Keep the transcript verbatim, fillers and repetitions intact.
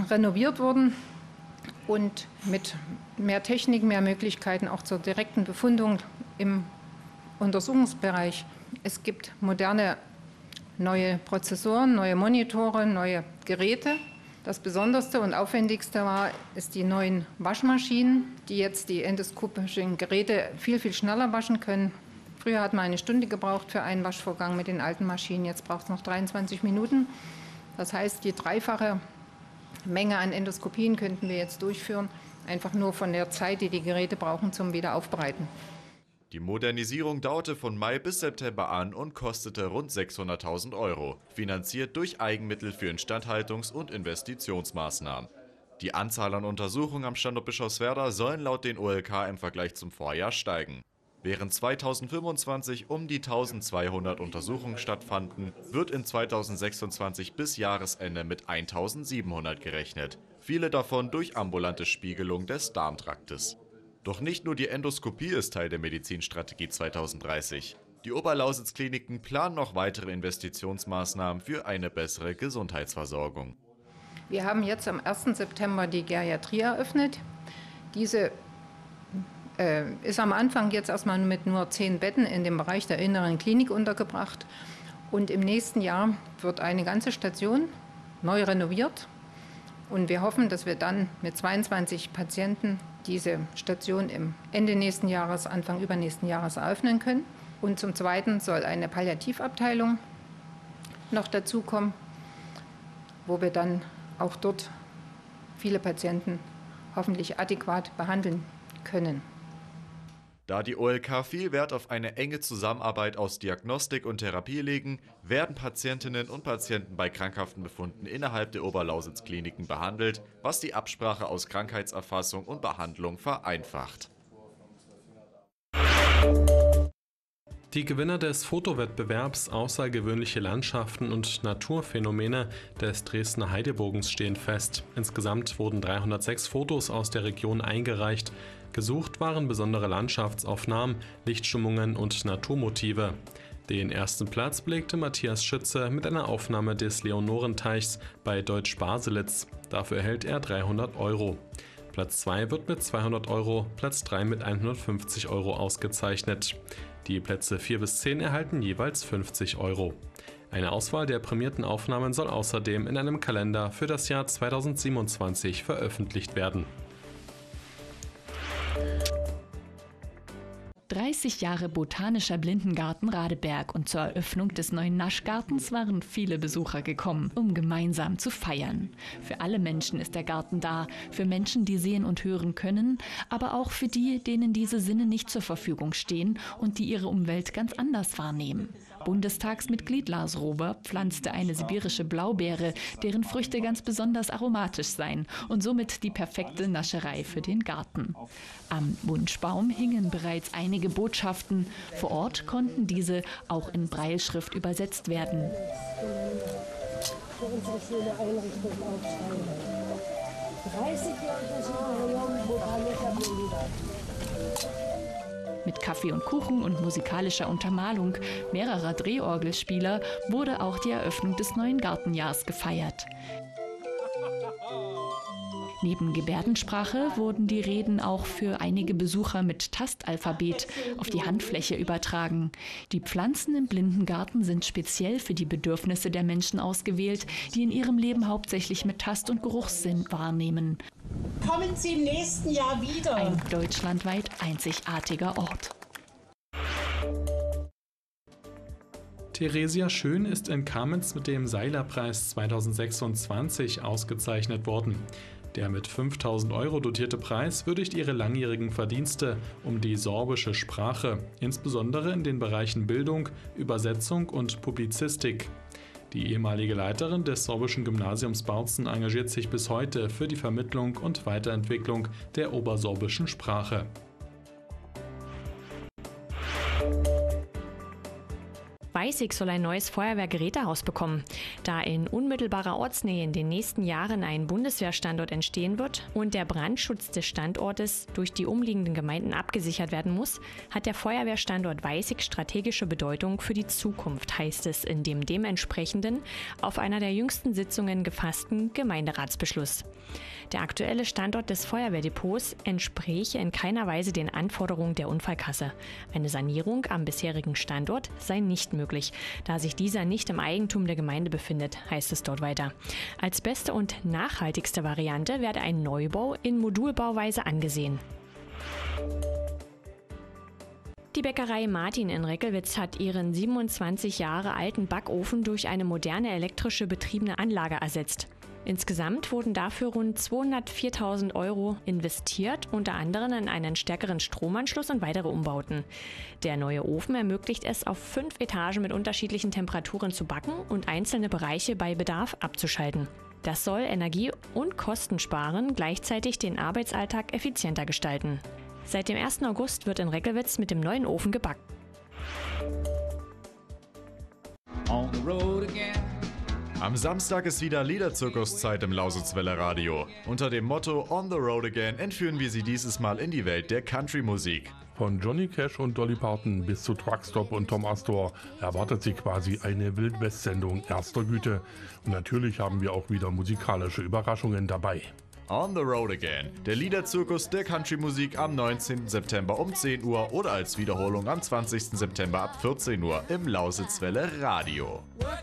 renoviert worden und mit mehr Technik, mehr Möglichkeiten auch zur direkten Befundung im Untersuchungsbereich. Es gibt moderne neue Prozessoren, neue Monitore, neue Geräte. Das Besonderste und Aufwendigste war, ist die neuen Waschmaschinen, die jetzt die endoskopischen Geräte viel, viel schneller waschen können. Früher hat man eine Stunde gebraucht für einen Waschvorgang mit den alten Maschinen, jetzt braucht es noch dreiundzwanzig Minuten. Das heißt, die dreifache Menge an Endoskopien könnten wir jetzt durchführen, einfach nur von der Zeit, die die Geräte brauchen zum Wiederaufbereiten. Die Modernisierung dauerte von Mai bis September an und kostete rund sechshunderttausend Euro, finanziert durch Eigenmittel für Instandhaltungs- und Investitionsmaßnahmen. Die Anzahl an Untersuchungen am Standort Bischofswerda sollen laut den O L K im Vergleich zum Vorjahr steigen. Während zweitausendfünfundzwanzig um die eintausendzweihundert Untersuchungen stattfanden, wird in zweitausendsechsundzwanzig bis Jahresende mit eintausendsiebenhundert gerechnet. Viele davon durch ambulante Spiegelung des Darmtraktes. Doch nicht nur die Endoskopie ist Teil der Medizinstrategie zweitausenddreißig. Die Oberlausitz-Kliniken planen noch weitere Investitionsmaßnahmen für eine bessere Gesundheitsversorgung. Wir haben jetzt am ersten September die Geriatrie eröffnet. Diese äh, ist am Anfang jetzt erstmal mit nur zehn Betten in dem Bereich der inneren Klinik untergebracht. Und im nächsten Jahr wird eine ganze Station neu renoviert. Und wir hoffen, dass wir dann mit zweiundzwanzig Patienten diese Station im Ende nächsten Jahres, Anfang übernächsten Jahres eröffnen können. Und zum Zweiten soll eine Palliativabteilung noch dazukommen, wo wir dann auch dort viele Patienten hoffentlich adäquat behandeln können. Da die O L K viel Wert auf eine enge Zusammenarbeit aus Diagnostik und Therapie legen, werden Patientinnen und Patienten bei krankhaften Befunden innerhalb der Oberlausitz-Kliniken behandelt, was die Absprache aus Krankheitserfassung und Behandlung vereinfacht. Die Gewinner des Fotowettbewerbs Außergewöhnliche Landschaften und Naturphänomene des Dresdner Heidebogens stehen fest. Insgesamt wurden dreihundertsechs Fotos aus der Region eingereicht. Gesucht waren besondere Landschaftsaufnahmen, Lichtstimmungen und Naturmotive. Den ersten Platz belegte Matthias Schütze mit einer Aufnahme des Leonorenteichs bei Deutsch-Baselitz. Dafür erhält er dreihundert Euro. Platz zwei wird mit zweihundert Euro, Platz drei mit hundertfünfzig Euro ausgezeichnet. Die Plätze vier bis zehn erhalten jeweils fünfzig Euro. Eine Auswahl der prämierten Aufnahmen soll außerdem in einem Kalender für das Jahr zweitausendsiebenundzwanzig veröffentlicht werden. dreißig Jahre Botanischer Blindengarten Radeberg und zur Eröffnung des neuen Naschgartens waren viele Besucher gekommen, um gemeinsam zu feiern. Für alle Menschen ist der Garten da, für Menschen, die sehen und hören können, aber auch für die, denen diese Sinne nicht zur Verfügung stehen und die ihre Umwelt ganz anders wahrnehmen. Bundestagsmitglied Lars Rober pflanzte eine sibirische Blaubeere, deren Früchte ganz besonders aromatisch seien und somit die perfekte Nascherei für den Garten. Am Wunschbaum hingen bereits einige Botschaften. Vor Ort konnten diese auch in Brailleschrift übersetzt werden. Für unsere schöne Einrichtung aufschreiben. dreißigjähriges Jubiläum Botanischer Blindengarten. Mit Kaffee und Kuchen und musikalischer Untermalung mehrerer Drehorgelspieler wurde auch die Eröffnung des neuen Gartenjahrs gefeiert. Neben Gebärdensprache wurden die Reden auch für einige Besucher mit Tastalphabet auf die Handfläche übertragen. Die Pflanzen im Blindengarten sind speziell für die Bedürfnisse der Menschen ausgewählt, die in ihrem Leben hauptsächlich mit Tast- und Geruchssinn wahrnehmen. Kommen Sie im nächsten Jahr wieder. Ein deutschlandweit einzigartiger Ort. Theresia Schön ist in Kamenz mit dem Seilerpreis zweitausendsechsundzwanzig ausgezeichnet worden. Der mit fünftausend Euro dotierte Preis würdigt ihre langjährigen Verdienste um die sorbische Sprache, insbesondere in den Bereichen Bildung, Übersetzung und Publizistik. Die ehemalige Leiterin des sorbischen Gymnasiums Bautzen engagiert sich bis heute für die Vermittlung und Weiterentwicklung der obersorbischen Sprache. Weißig soll ein neues Feuerwehrgerätehaus bekommen. Da in unmittelbarer Ortsnähe in den nächsten Jahren ein Bundeswehrstandort entstehen wird und der Brandschutz des Standortes durch die umliegenden Gemeinden abgesichert werden muss, hat der Feuerwehrstandort Weißig strategische Bedeutung für die Zukunft, heißt es in dem dementsprechenden, auf einer der jüngsten Sitzungen gefassten Gemeinderatsbeschluss. Der aktuelle Standort des Feuerwehrdepots entspräche in keiner Weise den Anforderungen der Unfallkasse. Eine Sanierung am bisherigen Standort sei nicht möglich, da sich dieser nicht im Eigentum der Gemeinde befindet, heißt es dort weiter. Als beste und nachhaltigste Variante werde ein Neubau in Modulbauweise angesehen. Die Bäckerei Martin in Reckelwitz hat ihren siebenundzwanzig Jahre alten Backofen durch eine moderne elektrische betriebene Anlage ersetzt. Insgesamt wurden dafür rund zweihundertviertausend Euro investiert, unter anderem in einen stärkeren Stromanschluss und weitere Umbauten. Der neue Ofen ermöglicht es, auf fünf Etagen mit unterschiedlichen Temperaturen zu backen und einzelne Bereiche bei Bedarf abzuschalten. Das soll Energie und Kosten sparen, gleichzeitig den Arbeitsalltag effizienter gestalten. Seit dem ersten August wird in Reckelwitz mit dem neuen Ofen gebacken. On the road again. Am Samstag ist wieder Liederzirkuszeit im Lausitzwelle Radio. Unter dem Motto On the Road Again entführen wir Sie dieses Mal in die Welt der Country-Musik. Von Johnny Cash und Dolly Parton bis zu Truckstop und Tom Astor erwartet Sie quasi eine Wildwest-Sendung erster Güte. Und natürlich haben wir auch wieder musikalische Überraschungen dabei. On the Road Again, der Liederzirkus der Country-Musik am neunzehnten September um zehn Uhr oder als Wiederholung am zwanzigsten September ab vierzehn Uhr im Lausitzwelle Radio.